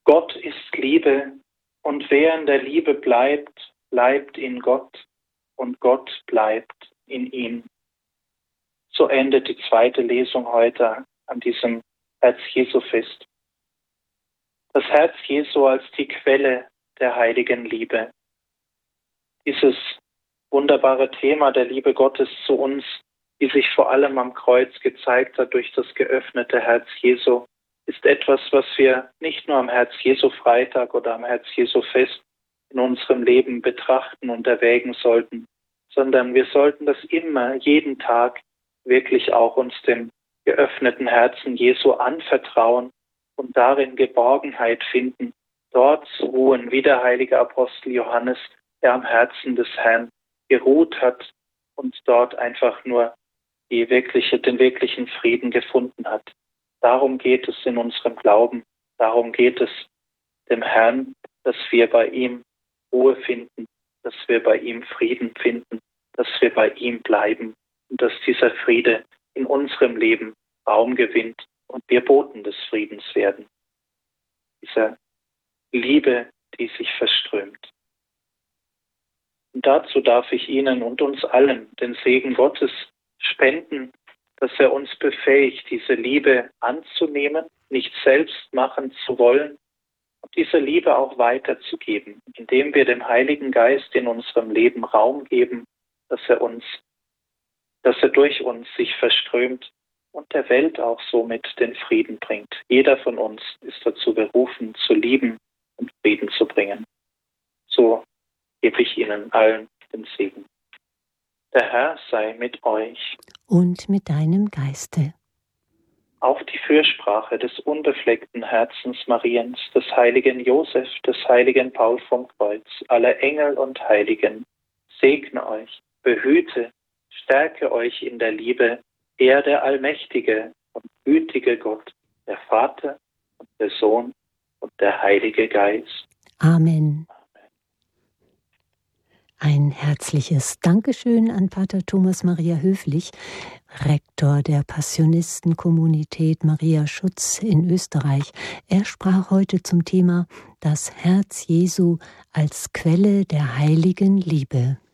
Gott ist Liebe, und wer in der Liebe bleibt, bleibt in Gott, und Gott bleibt in ihm. So endet die zweite Lesung heute an diesem Herz-Jesu-Fest. Das Herz Jesu als die Quelle der heiligen Liebe. Dieses wunderbare Thema der Liebe Gottes zu uns, die sich vor allem am Kreuz gezeigt hat durch das geöffnete Herz Jesu, ist etwas, was wir nicht nur am Herz Jesu Freitag oder am Herz Jesu Fest in unserem Leben betrachten und erwägen sollten, sondern wir sollten das immer, jeden Tag wirklich auch uns dem geöffneten Herzen Jesu anvertrauen und darin Geborgenheit finden, dort zu ruhen, wie der heilige Apostel Johannes, der am Herzen des Herrn geruht hat und dort einfach nur den wirklichen Frieden gefunden hat. Darum geht es in unserem Glauben, darum geht es dem Herrn, dass wir bei ihm Ruhe finden, dass wir bei ihm Frieden finden, dass wir bei ihm bleiben und dass dieser Friede in unserem Leben Raum gewinnt und wir Boten des Friedens werden. Diese Liebe, die sich verströmt. Und dazu darf ich Ihnen und uns allen den Segen Gottes spenden, dass er uns befähigt, diese Liebe anzunehmen, nicht selbst machen zu wollen und diese Liebe auch weiterzugeben, indem wir dem Heiligen Geist in unserem Leben Raum geben, dass er durch uns sich verströmt und der Welt auch somit den Frieden bringt. Jeder von uns ist dazu berufen, zu lieben und Frieden zu bringen. So gebe ich Ihnen allen den Segen. Der Herr sei mit euch. Und mit deinem Geiste. Auf die Fürsprache des unbefleckten Herzens Mariens, des heiligen Josef, des heiligen Paul vom Kreuz, aller Engel und Heiligen, segne euch, behüte, stärke euch in der Liebe, er der allmächtige und gütige Gott, der Vater und der Sohn und der Heilige Geist. Amen. Ein herzliches Dankeschön an Pater Thomas Maria Höflich, Rektor der Passionistenkommunität Maria Schutz in Österreich. Er sprach heute zum Thema Das Herz Jesu als Quelle der heiligen Liebe.